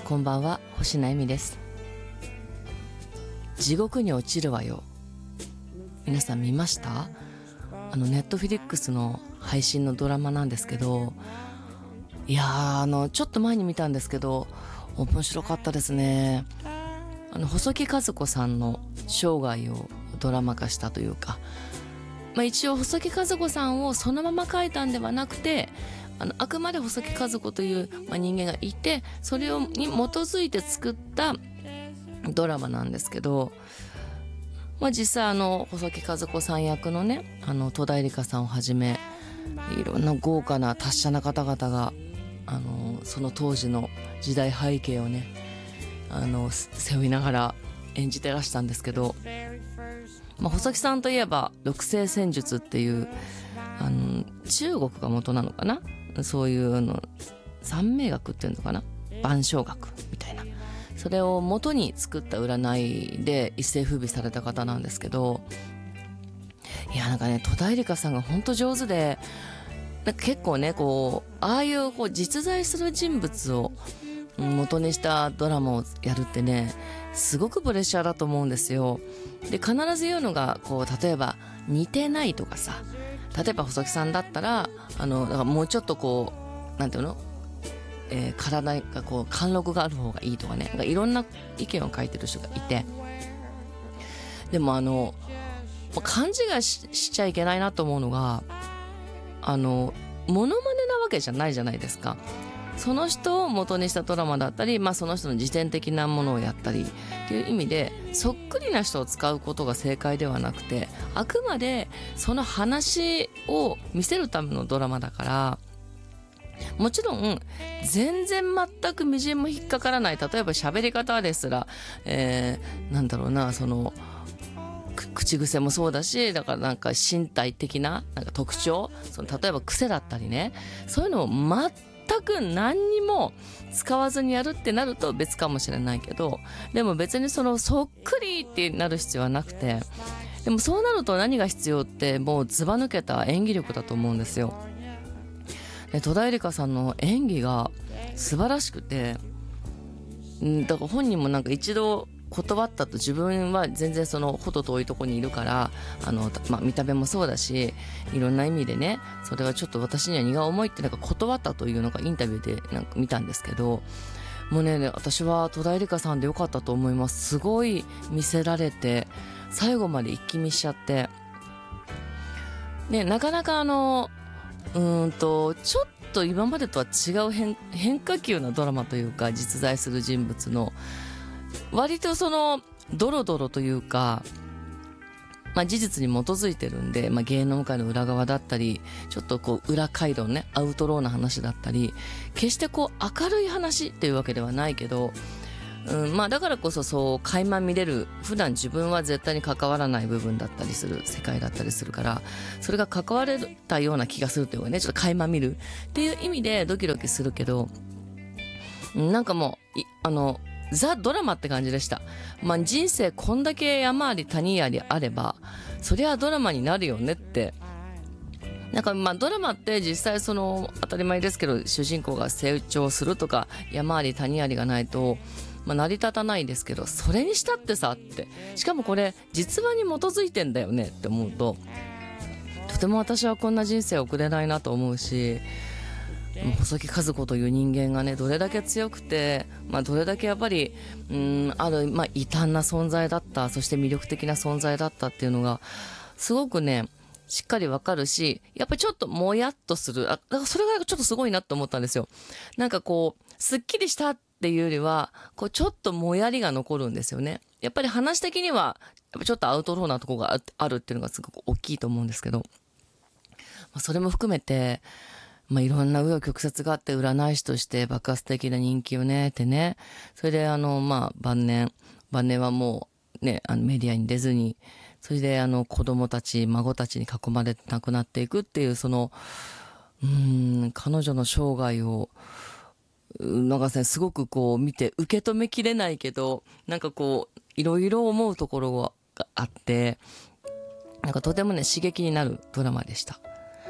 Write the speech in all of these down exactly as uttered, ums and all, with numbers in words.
こんばんは、星名恵美です。地獄に落ちるわよ、皆さん見ました？あのネットフィリックスの配信のドラマなんですけど、いやーあのちょっと前に見たんですけど面白かったですね。あの細木数子さんの生涯をドラマ化したというか、まあ、一応細木数子さんをそのまま書いたんではなくて、あのあくまで細木数子という、まあ、人間がいて、それをに基づいて作ったドラマなんですけど、まあ、実際あの細木数子さん役のね、あの戸田恵梨香さんをはじめいろんな豪華な達者な方々があのその当時の時代背景をねあの背負いながら演じてらしたんですけど、まあ、細木さんといえば六星占術っていうあの中国が元なのかな、そういうあの三名学っていうのかな、万象学みたいな、それを元に作った占いで一世風靡された方なんですけど、いやなんかね戸田恵梨香さんが本当上手で、なんか結構ねこうああいうこう実在する人物を元にしたドラマをやるってねすごくプレッシャーだと思うんですよ。で必ず言うのがこう例えば似てないとかさ、例えば細木さんだったらあのだからもうちょっとこうなんていうの、えー、体がこう貫禄がある方がいいとかね、なんかいろんな意見を書いてる人がいて、でもあの勘違い し, しちゃいけないなと思うのが、あのモノマネなわけじゃないじゃないですか。その人を元にしたドラマだったり、まあ、その人の自伝的なものをやったりっていう意味でそっくりな人を使うことが正解ではなくて、あくまでその話を見せるためのドラマだから、もちろん全然全くみじんも引っかからない、例えば喋り方ですら、えー、なんだろうな、その口癖もそうだし、だからなんか身体的ななんか特徴、その例えば癖だったりね、そういうのを全く何にも使わずにやるってなると別かもしれないけど、でも別にそのそっくりってなる必要はなくて、でもそうなると何が必要ってもうずば抜けた演技力だと思うんですよ。で戸田恵梨香さんの演技が素晴らしくて、んだから本人もなんか一度断ったと、自分は全然その程遠いとこにいるから、あの、まあ、見た目もそうだしいろんな意味でね、それはちょっと私には荷が重いってなんか断ったというのがインタビューでなんか見たんですけど、もうね私は戸田恵梨香さんでよかったと思います。すごい見せられて最後まで一気見しちゃって、ね、なかなかあのうーんとちょっと今までとは違う 変, 変化球なドラマというか、実在する人物の割とそのドロドロというか、まあ、事実に基づいてるんで、まあ、芸能界の裏側だったりちょっとこう裏街道ね、アウトローな話だったり、決してこう明るい話っていうわけではないけど、うんまあ、だからこそそう垣間見れる、普段自分は絶対に関わらない部分だったりする世界だったりするから、それが関われたような気がするというかね、ちょっと垣間見るっていう意味でドキドキするけど、なんかもうあのザ・ドラマって感じでした。まあ、人生こんだけ山あり谷ありあればそりゃドラマになるよねって、なんかまあドラマって実際その当たり前ですけど、主人公が成長するとか山あり谷ありがないと、まあ、成り立たないですけど、それにしたってさって、しかもこれ実話に基づいてんだよねって思うと、とても私はこんな人生を送れないなと思うし、細木数子という人間がねどれだけ強くて、まあ、どれだけやっぱりうーんある、まあ、異端な存在だった、そして魅力的な存在だったっていうのがすごくねしっかりわかるし、やっぱりちょっともやっとする、あだからそれがちょっとすごいなと思ったんですよ。なんかこうすっきりしたっていうよりはこうちょっともやりが残るんですよね。やっぱり話的にはやっぱちょっとアウトローなところがあるっていうのがすごく大きいと思うんですけど、まあ、それも含めてまあ、いろんな紆余曲折があって、占い師として爆発的な人気をねってね、それであのまあ晩年晩年はもうねあのメディアに出ずに、それであの子供たち孫たちに囲まれて亡くなっていくっていう、そのうーん彼女の生涯をなんかねすごくこう見て受け止めきれないけど、なんかこういろいろ思うところがあって、なんかとてもね刺激になるドラマでした。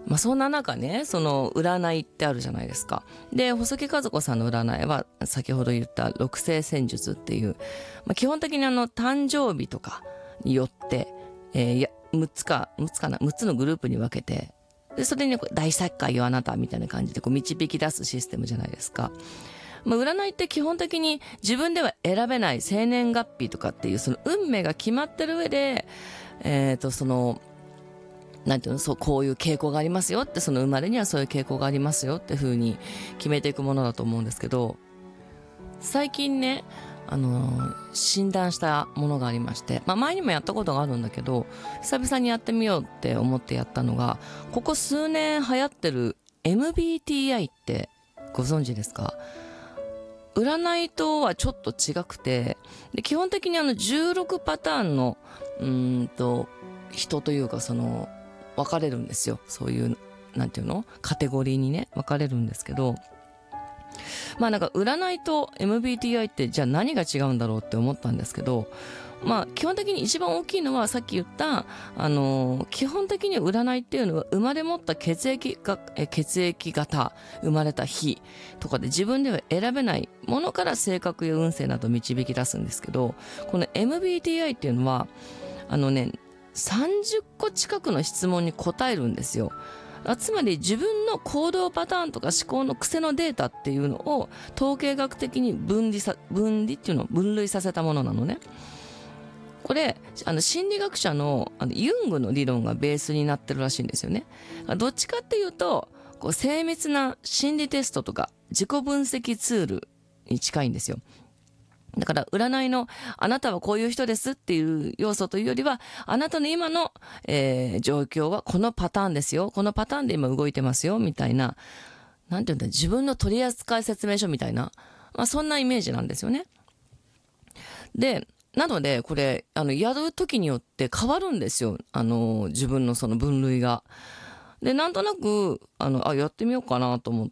まあ、そんな中ね、その占いってあるじゃないですか。で、細木数子さんの占いは先ほど言った六星占術っていう、まあ、基本的にあの誕生日とかによって、えー、やむっつかむっつかなむっつのグループに分けて、でそれにこう大作界よあなたみたいな感じでこう導き出すシステムじゃないですか。まあ、占いって基本的に自分では選べない生年月日とかっていうその運命が決まってる上で、えーとそのなんていうの、そう、こういう傾向がありますよって、その生まれにはそういう傾向がありますよっていう風に決めていくものだと思うんですけど、最近ね、あのー診断したものがありまして、まあ前にもやったことがあるんだけど、久々にやってみようって思ってやったのが、ここ数年流行ってる エムビーティーアイ ってご存知ですか？占いとはちょっと違くて、で基本的にあのじゅうろくパターンのうーんと人というかその分かれるんですよ。そういうなんていうのカテゴリーにね分かれるんですけど、まあなんか占いと エムビーティーアイ ってじゃあ何が違うんだろうって思ったんですけど、まあ基本的に一番大きいのはさっき言ったあのー基本的に占いっていうのは生まれ持った血液がえ血液型、生まれた日とかで自分では選べないものから性格や運勢など導き出すんですけど、この エムビーティーアイ っていうのはあのねさんじゅっこ近くの質問に答えるんですよ。あつまり自分の行動パターンとか思考の癖のデータっていうのを統計学的に分離さ分離っていうのを分類させたものなのね。これあの心理学者の、あのユングの理論がベースになってるらしいんですよね。どっちかっていうとこう精密な心理テストとか自己分析ツールに近いんですよ。だから占いのあなたはこういう人ですっていう要素というよりは、あなたの今の、えー状況はこのパターンですよ、このパターンで今動いてますよみたいな、なんていうんだ、自分の取扱説明書みたいな、まあ、そんなイメージなんですよね。でなのでこれあのやる時によって変わるんですよ、あの自分のその分類が。でなんとなくあのあやってみようかなと思って、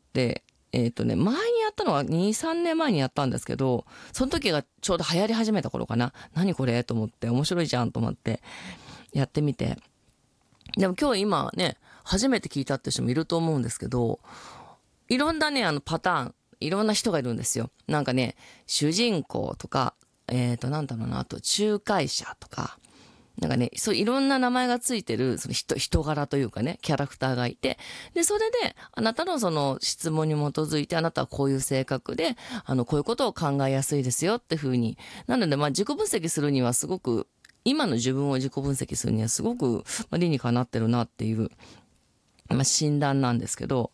えっとね前にやったのはにさんねんまえにやったんですけど、その時がちょうど流行り始めた頃かな。何これと思って面白いじゃんと思ってやってみて、でも今日今ね初めて聞いたって人もいると思うんですけど、いろんなねあのパターン、いろんな人がいるんですよ。なんかね主人公とか、えっとなんだろうな、あと仲介者とか、なんかねそういろんな名前がついてるその 人, 人柄というかねキャラクターがいて、でそれであなたのその質問に基づいて、あなたはこういう性格であのこういうことを考えやすいですよっていう風に、なのでまあ自己分析するにはすごく、今の自分を自己分析するにはすごくまあ理にかなってるなっていう、まあ、診断なんですけど、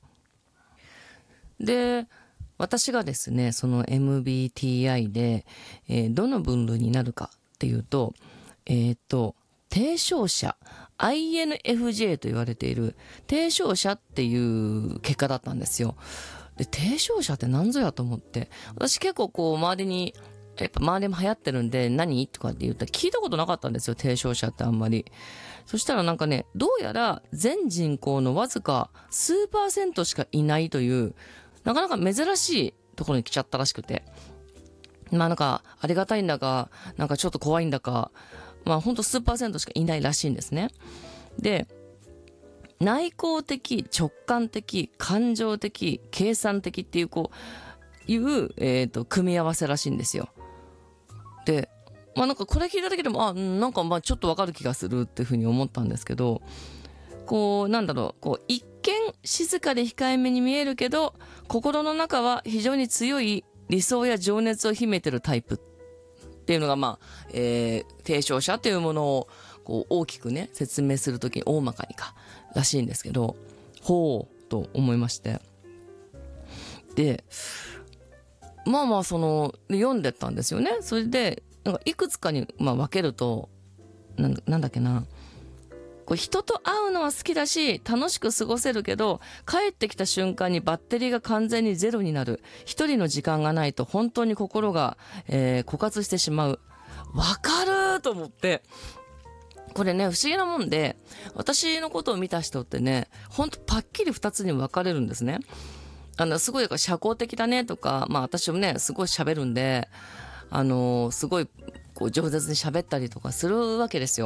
で私がですねその エムビーティーアイ で、えーどの分類になるかっていうと、えっと提唱者 アイエヌエフジェー と言われている提唱者っていう結果だったんですよ。で提唱者って何ぞやと思って、私結構こう周りにやっぱ周りも流行ってるんで何とかって言ったら聞いたことなかったんですよ、提唱者ってあんまり。そしたらなんかね、どうやら全人口のわずか数パーセントしかいないという、なかなか珍しいところに来ちゃったらしくて、まあなんかありがたいんだかなんかちょっと怖いんだか、まあほんと数パーセントしかいないらしいんですね。で内向的、直感的、感情的、計算的っていうこういう、えーと組み合わせらしいんですよ。でまあなんかこれ聞いただけでもあなんかまあちょっとわかる気がするっていうふうに思ったんですけど、こうなんだろう、こう一見静かで控えめに見えるけど心の中は非常に強い理想や情熱を秘めてるタイプっていうのが、まあ、えー、提唱者というものをこう大きくね説明するときに大まかにからしいんですけど、ほうと思いまして、でまあまあその読んでったんですよね。それでなんかいくつかにまあ分けると、なんだ、なんだっけな、こう人と会うのは好きだし楽しく過ごせるけど、帰ってきた瞬間にバッテリーが完全にゼロになる。一人の時間がないと本当に心が、えー枯渇してしまう。わかるーと思って、これね不思議なもんで、私のことを見た人ってねほんとパッキリふたつに分かれるんですね。あのすごい社交的だねとか、まあ私もねすごい喋るんで、あのーすごいこう饒舌に喋ったりとかするわけですよ。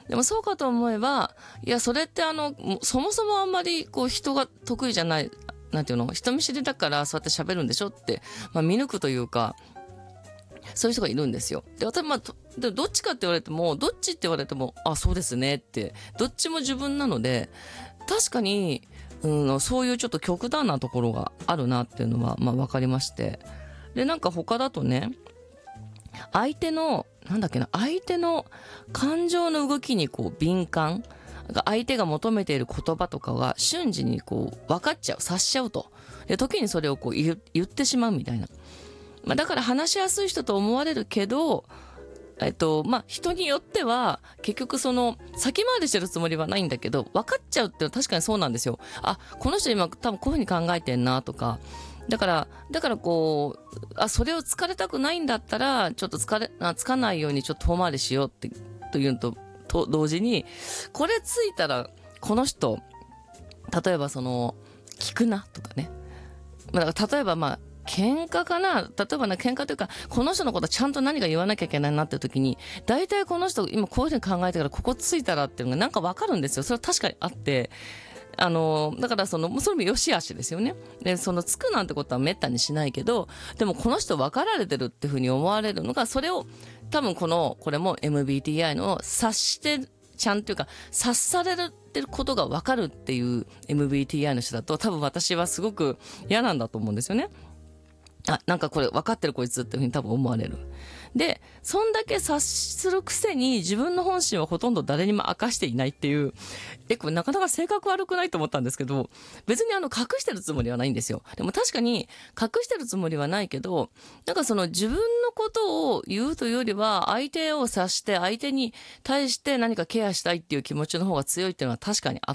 でもそうかと思えば、いやそれってあのそもそもあんまりこう人が得意じゃない、なんていうの、人見知りだからそうやって喋るんでしょって、まあ、見抜くというか、そういう人がいるんですよ。で私まあでどっちかって言われても、どっちって言われても、あそうですねって、どっちも自分なので、確かに、うん、そういうちょっと極端なところがあるなっていうのは、まあ、分かりまして、でなんか他だとね、相手のなんだっけな相手の感情の動きにこう敏感、相手が求めている言葉とかが瞬時にこう分かっちゃう、察しちゃうと、で時にそれをこう 言, 言ってしまうみたいな、まあ、だから話しやすい人と思われるけど、えっとまあ、人によっては結局その先回りしてるつもりはないんだけど分かっちゃうっていうのは確かにそうなんですよ。あこの人今多分こういうふうに考えてんなとか、だからだからこうあそれを疲れたくないんだったらちょっと疲れあつかないようにちょっと遠回りしようってというの と, と同時に、これついたらこの人例えばその聞くなとかね、まあ、だから例えばまあ喧嘩かな、例えばね喧嘩というか、この人のことちゃんと何か言わなきゃいけないなっていう時に、大体この人今こういうふうに考えてからここついたらっていうのがなんか分かるんですよ。それは確かにあって、あのだからそのそれも良し悪しですよね。でそのつくなんてことはめったにしないけど、でもこの人分かられてるっていうふうに思われるのが、それを多分このこれも エムビーティーアイ の察してちゃんというか察されてることが分かるっていう エムビーティーアイ の人だと、多分私はすごく嫌なんだと思うんですよね。あなんかこれ分かってるこいつっていうふうに多分思われる。でそんだけ察するくせに自分の本心はほとんど誰にも明かしていないっていう、えこれなかなか性格悪くないと思ったんですけど、別にあの隠してるつもりはないんですよ。でも確かに隠してるつもりはないけど、なんかその自分のことを言うというよりは相手を察して相手に対して何かケアしたいっていう気持ちの方が強いっていうのは確かにあって、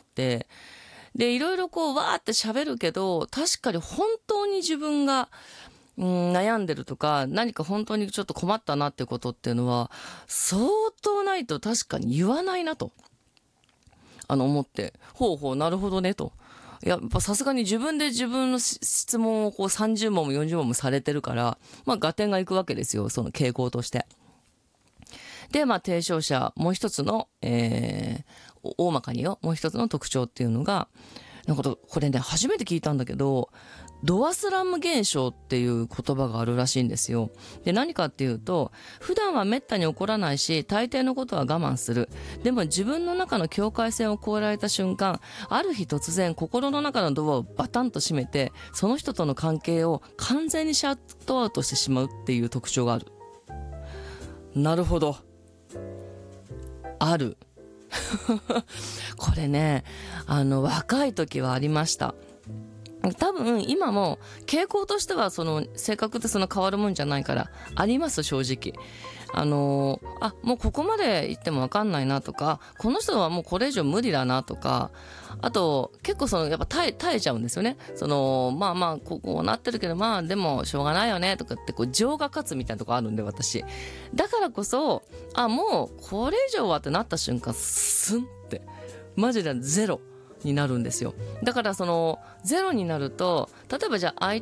でいろいろこうわーって喋るけど、確かに本当に自分がうん、悩んでるとか何か本当にちょっと困ったなってことっていうのは相当ないと確かに言わないなとあの思って、ほうほうなるほどねと、やっぱさすがに自分で自分の質問をこうさんじゅう問もよんじゅう問もされてるから、まあ合点がいくわけですよ、その傾向として。でまあ提唱者もう一つの、えー、大まかによもう一つの特徴っていうのが、なんかこれね初めて聞いたんだけど、ドアスラム現象っていう言葉があるらしいんですよ。で何かっていうと、普段はめったに起こらないし大抵のことは我慢する、でも自分の中の境界線を越えられた瞬間、ある日突然心の中のドアをバタンと閉めて、その人との関係を完全にシャットアウトしてしまうっていう特徴がある。なるほど、あるこれねあの若い時はありました。多分今も傾向としてはその性格ってその変わるもんじゃないからあります。正直あのー、あもうここまで行っても分かんないなとか、この人はもうこれ以上無理だなとか、あと結構そのやっぱ耐え、耐えちゃうんですよね。そのまあまあこうなってるけどまあでもしょうがないよねとかってこう情が勝つみたいなとこあるんで、私だからこそあもうこれ以上はってなった瞬間スンってマジでゼロになるんですよ。だからそのゼロになると、例えばじゃあ相